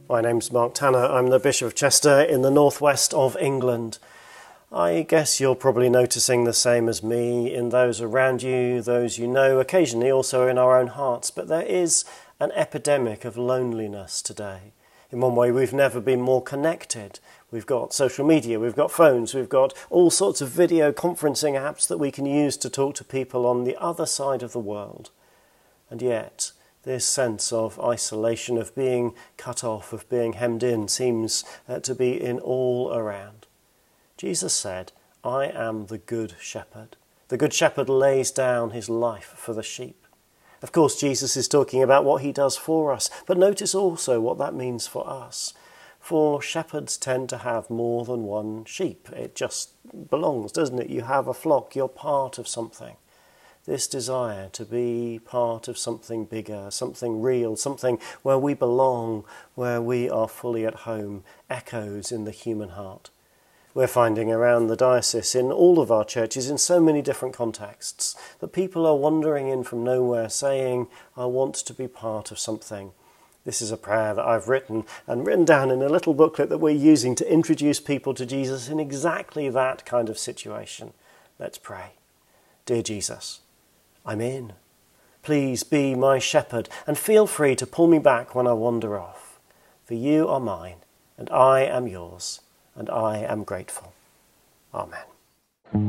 My name's Mark Tanner. I'm the Bishop of Chester in the northwest of England. I guess you're probably noticing the same as me in those around you, those you know, occasionally also in our own hearts. But there is an epidemic of loneliness today. In one way, we've never been more connected. We've got social media, we've got phones, we've got all sorts of video conferencing apps that we can use to talk to people on the other side of the world. And yet, this sense of isolation, of being cut off, of being hemmed in, seems to be in all around. Jesus said, "I am the good shepherd. The good shepherd lays down his life for the sheep." Of course, Jesus is talking about what he does for us, but notice also what that means for us. For shepherds tend to have more than one sheep. It just belongs, doesn't it? You have a flock, you're part of something. This desire to be part of something bigger, something real, something where we belong, where we are fully at home, echoes in the human heart. We're finding around the diocese, in all of our churches, in so many different contexts, that people are wandering in from nowhere saying, "I want to be part of something." This is a prayer that I've written down in a little booklet that we're using to introduce people to Jesus in exactly that kind of situation. Let's pray. Dear Jesus, I'm in. Please be my shepherd and feel free to pull me back when I wander off. For you are mine and I am yours and I am grateful. Amen.